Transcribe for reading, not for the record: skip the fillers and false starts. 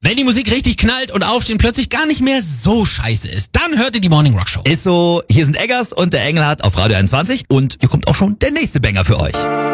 Wenn die Musik richtig knallt und Aufstehen plötzlich gar nicht mehr so scheiße ist, dann hört ihr die Morning Rock Show. Ist so, hier sind Eggers und der Engelhardt auf Radio 21 und hier kommt auch schon der nächste Banger für euch.